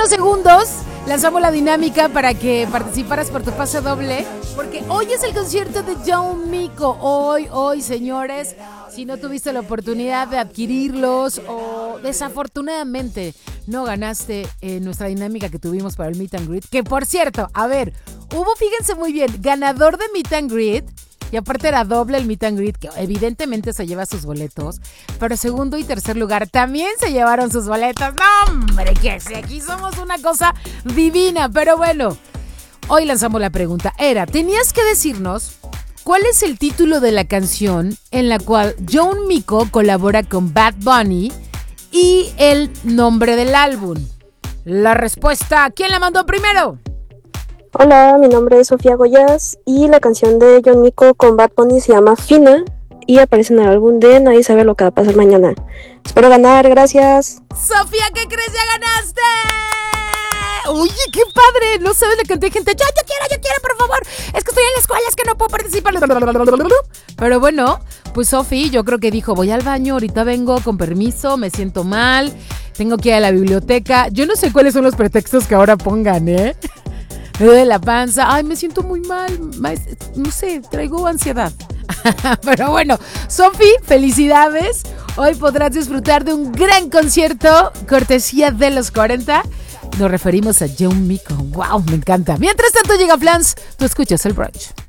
unos segundos lanzamos la dinámica para que participaras por tu pase doble, porque hoy es el concierto de John Mico. Hoy, señores, si no tuviste la oportunidad de adquirirlos o desafortunadamente no ganaste nuestra dinámica que tuvimos para el Meet and Greet, que por cierto, a ver, fíjense muy bien, ganador de Meet and Greet. Y aparte era doble el Meet and Greet, que evidentemente se lleva sus boletos. Pero segundo y tercer lugar también se llevaron sus boletos. ¡No, hombre! Que sí, aquí somos una cosa divina. Pero bueno, hoy lanzamos la pregunta. Tenías que decirnos cuál es el título de la canción en la cual John Mico colabora con Bad Bunny y el nombre del álbum. La respuesta, ¿quién la mandó primero? Hola, mi nombre es Sofía Goyas y la canción de John Mico con Bad Bunny se llama Fina y aparece en el álbum de Nadie sabe lo que va a pasar mañana. Espero ganar, gracias. Sofía, ¿qué crees? ¡Ya ganaste! Oye, qué padre, no sabes la cantidad de gente. Yo quiero, por favor. Es que estoy en la escuela, es que no puedo participar. Pero bueno, pues Sofi, yo creo que dijo, voy al baño, ahorita vengo, con permiso, me siento mal, tengo que ir a la biblioteca. Yo no sé cuáles son los pretextos que ahora pongan, Me duele la panza, ay, me siento muy mal, no sé, traigo ansiedad. Pero bueno, Sofi, felicidades. Hoy podrás disfrutar de un gran concierto, cortesía de los 40. Nos referimos a John Mico. ¡Wow! Me encanta. Mientras tanto llega Flans, tú escuchas el brunch.